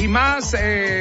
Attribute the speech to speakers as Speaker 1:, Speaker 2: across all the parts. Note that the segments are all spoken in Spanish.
Speaker 1: más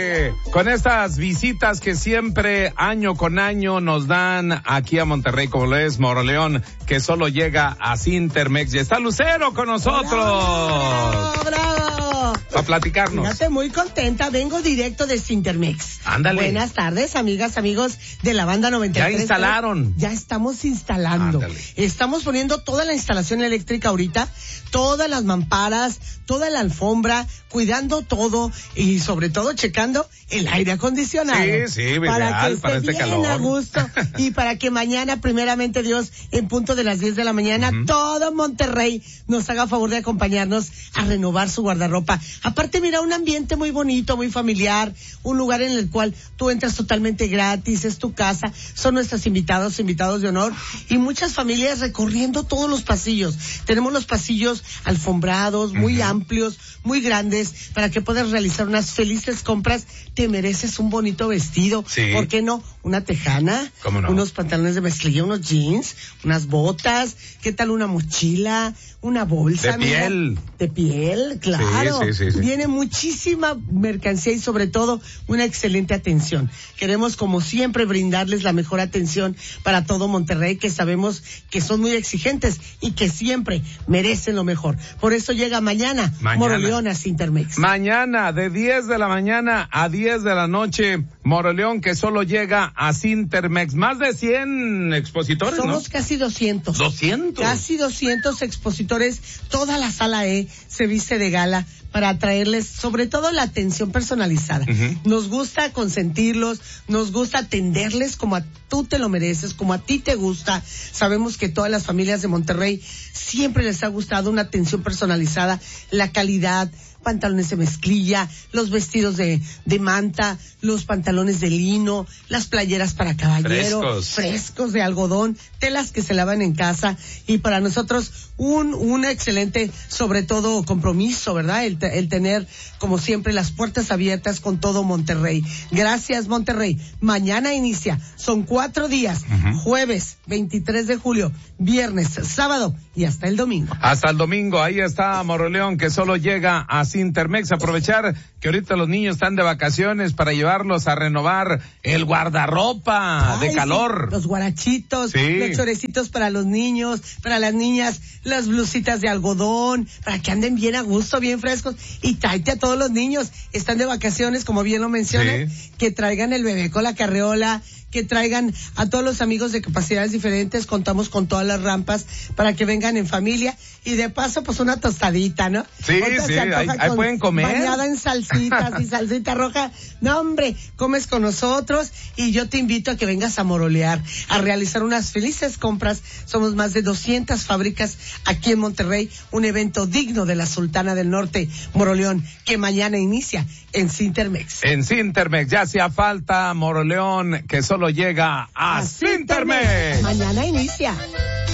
Speaker 1: con estas visitas que siempre año con año nos dan aquí a Monterrey, como lo es Moroleón, que solo llega a Cintermex. Y está Lucero con nosotros.
Speaker 2: ¡Bravo, bravo!
Speaker 1: Para platicarnos.
Speaker 2: Fíjate, muy contenta, vengo directo de Cintermex.
Speaker 1: Ándale.
Speaker 2: Buenas tardes, amigas, amigos de la banda 93.
Speaker 1: Ya instalaron.
Speaker 2: Ya estamos instalando.
Speaker 1: Ándale.
Speaker 2: Estamos poniendo toda la instalación eléctrica ahorita, todas las mamparas, toda la alfombra, cuidando todo y sobre todo checando el aire acondicionado.
Speaker 1: Sí,
Speaker 2: para que
Speaker 1: para
Speaker 2: esté
Speaker 1: este
Speaker 2: bien
Speaker 1: calor.
Speaker 2: a gusto y para que mañana, primeramente Dios, en punto de las 10 de la mañana, todo Monterrey nos haga favor de acompañarnos a renovar su guardarropa. Aparte, mira, un ambiente muy bonito, muy familiar, un lugar en el cual tú entras totalmente gratis, es tu casa, son nuestros invitados de honor y muchas familias recorriendo todos los pasillos. Tenemos los pasillos alfombrados, muy amplios, muy grandes, para que puedas realizar unas felices compras. Te mereces un bonito vestido.
Speaker 1: Sí.
Speaker 2: ¿Por qué no? Una tejana,
Speaker 1: ¿Cómo no?
Speaker 2: Unos pantalones de mezclilla, unos jeans, unas botas, ¿qué tal una mochila? Una bolsa.
Speaker 1: De piel.
Speaker 2: Mira, de piel, claro.
Speaker 1: Sí.
Speaker 2: Viene muchísima mercancía y sobre todo una excelente atención. Queremos, como siempre, brindarles la mejor atención para todo Monterrey, que sabemos que son muy exigentes y que siempre merecen lo mejor. Por eso llega mañana. Moroleón a Cintermex.
Speaker 1: Mañana, de 10 de la mañana a 10 de la noche, Moroleón, que solo llega a Cintermex. Más de 100 expositores,
Speaker 2: Somos
Speaker 1: ¿no?
Speaker 2: casi 200.
Speaker 1: ¿200?
Speaker 2: Casi 200 expositores. Toda la sala E se viste de gala para traerles sobre todo la atención personalizada. Nos gusta consentirlos, nos gusta atenderles como a tú te lo mereces, como a ti te gusta. Sabemos que todas las familias de Monterrey siempre les ha gustado una atención personalizada, la calidad, pantalones de mezclilla, los vestidos de manta, los pantalones de lino, las playeras para caballero, frescos de algodón, telas que se lavan en casa, y para nosotros un excelente, sobre todo, compromiso, ¿verdad? El tener, como siempre, las puertas abiertas con todo Monterrey. Gracias, Monterrey. Mañana inicia, son 4 días, jueves 23 de julio, viernes, sábado y hasta el domingo.
Speaker 1: Hasta el domingo, ahí está Moroleón, que solo llega a Cintermex. Aprovechar que ahorita los niños están de vacaciones para llevarlos a renovar el guardarropa de calor.
Speaker 2: Sí, los guarachitos, los chorecitos para los niños, para las niñas, las blusitas de algodón, para que anden bien a gusto, bien frescos. Y tráete a todos los niños, están de vacaciones, como bien lo mencionan, que traigan el bebé con la carriola, que traigan a todos los amigos de capacidades diferentes. Contamos con todas las rampas para que vengan en familia y de paso pues una tostadita, ¿no?
Speaker 1: Sí, ahí pueden comer.
Speaker 2: Bañada en salsitas y salsita roja. No, hombre, comes con nosotros y yo te invito a que vengas a morolear, a realizar unas felices compras. Somos más de 200 fábricas aquí en Monterrey, un evento digno de la Sultana del Norte, Moroleón, que mañana inicia en Cintermex.
Speaker 1: En Cintermex, ya hacía falta Moroleón, que solo llega a Cintermex.
Speaker 2: Mañana inicia.